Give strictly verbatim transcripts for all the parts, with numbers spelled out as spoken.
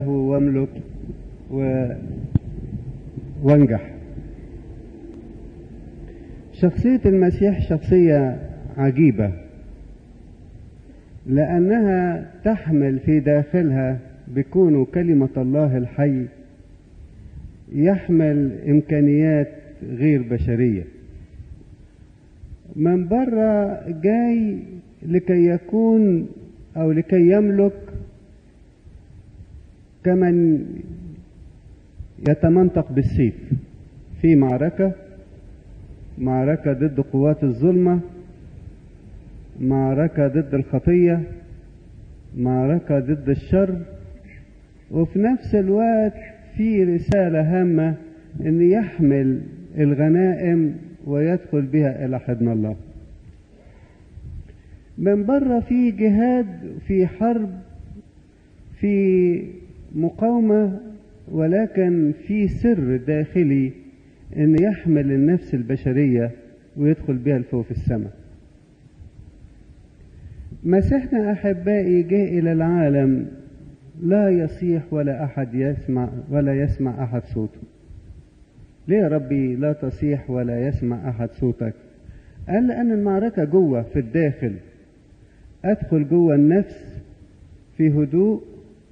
واملك و... وانجح. شخصية المسيح شخصية عجيبة، لأنها تحمل في داخلها بكونه كلمة الله الحي، يحمل إمكانيات غير بشرية. من بره جاي لكي يكون أو لكي يملك كمن يتمنطق بالسيف في معركة معركة ضد قوات الظلمة، معركة ضد الخطية، معركة ضد الشر، وفي نفس الوقت في رسالة هامة ان يحمل الغنائم ويدخل بها الى حضن الله. من بره في جهاد، في حرب، في مقاومة، ولكن في سر داخلي ان يحمل النفس البشرية ويدخل بها لفوق في السماء. مسيحنا احبائي جاء الى العالم لا يصيح ولا احد يسمع ولا يسمع احد صوته. ليه يا ربي لا تصيح ولا يسمع احد صوتك؟ قال لان المعركة جوه في الداخل. ادخل جوه النفس في هدوء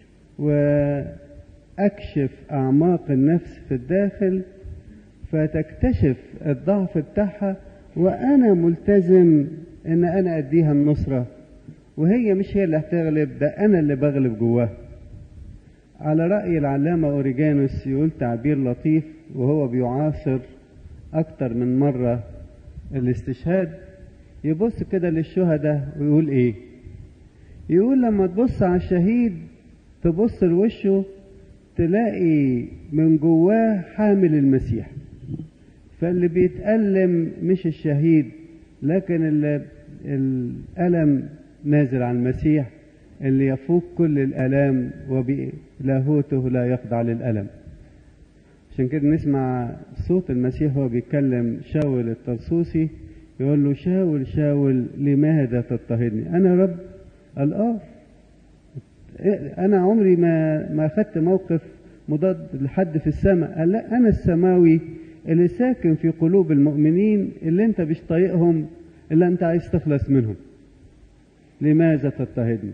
واكشف اعماق النفس في الداخل، فتكتشف الضعف بتاعها، وانا ملتزم ان انا اديها النصرة، وهي مش هي اللي هتغلب، ده انا اللي بغلب جواها. على رأي العلامة أوريجانوس يقول تعبير لطيف وهو بيعاصر اكتر من مرة الاستشهاد، يبص كده للشهداء ويقول ايه؟ يقول لما تبص على الشهيد تبص لوشه تلاقي من جواه حامل المسيح. فاللي بيتألم مش الشهيد، لكن اللي الألم نازل على المسيح اللي يفوق كل الألام، وبلاهوته لا يخضع للألم. عشان كده نسمع صوت المسيح وهو بيتكلم شاول الطرسوسي، يقول له شاول شاول لماذا تضطهدني؟ أنا رب الآه، أنا عمري ما ما أخدت موقف مضاد لحد في السماء. قال لا، أنا السماوي اللي ساكن في قلوب المؤمنين، اللي أنت مش طايقهم، اللي أنت عايز تخلص منهم. لماذا تضطهدني؟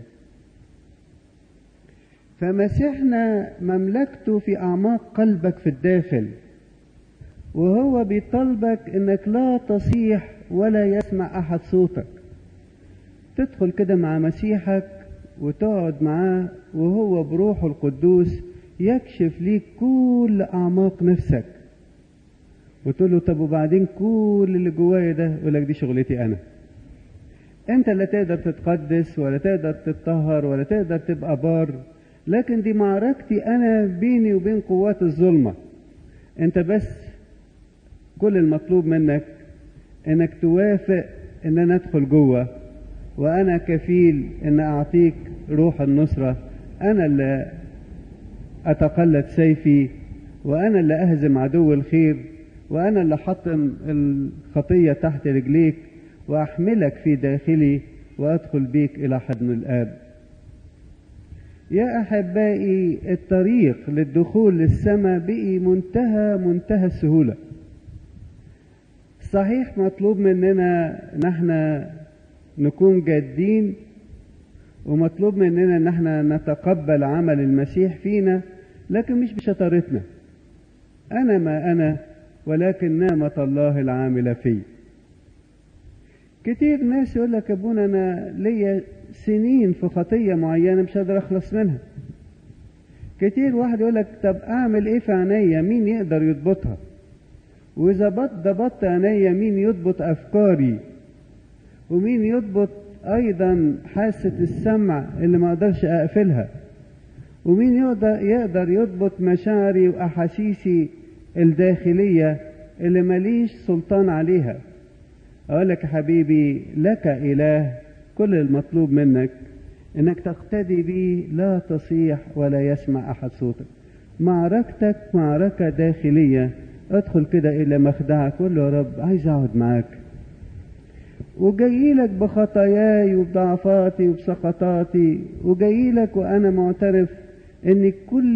فمسيحنا مملكته في أعماق قلبك في الداخل، وهو بيطلبك إنك لا تصيح ولا يسمع أحد صوتك. تدخل كده مع مسيحك وتقعد معاه، وهو بروحه القدوس يكشف ليك كل أعماق نفسك، وتقول له طب وبعدين كل اللي جوايا ده؟ يقول لك دي شغلتي أنا. أنت لا تقدر تتقدس ولا تقدر تتطهر ولا تقدر تبقى بار، لكن دي معركتي أنا بيني وبين قوات الظلمة. أنت بس كل المطلوب منك إنك توافق إن أنا أدخل جوه، وأنا كفيل إن أعطيك روح النصرة. أنا اللي أتقلد سيفي، وأنا اللي أهزم عدو الخير، وأنا اللي حطم الخطية تحت رجليك، وأحملك في داخلي وأدخل بيك إلى حضن الآب. يا أحبائي، الطريق للدخول للسماء بقي منتهى منتهى السهولة. صحيح مطلوب مننا نحن نكون جادين، ومطلوب مننا ان احنا نتقبل عمل المسيح فينا، لكن مش بشطارتنا. انا ما انا ولكن نعمة الله العاملة في. كتير ناس يقول لك يا ابونا انا ليا سنين في خطية معينة مش قادر اخلص منها. كتير واحد يقول لك طب اعمل ايه في عينيا؟ مين يقدر يضبطها؟ واذا ضبطت عينيا مين يضبط افكاري؟ ومين يضبط ايضا حاسة السمع اللي ما اقدرش اقفلها؟ ومين يقدر يقدر يضبط مشاعري واحاسيسي الداخلية اللي ماليش سلطان عليها؟ اقول لك يا حبيبي، لك اله، كل المطلوب منك انك تقتدي بيه، لا تصيح ولا يسمع احد صوتك. معركتك معركة داخلية. ادخل كده الى مخدعك، قول له يا رب عايز اقعد معاك، وجاي لك بخطاياي وبضعفاتي وبسقطاتي، وجاي لك وانا معترف ان كل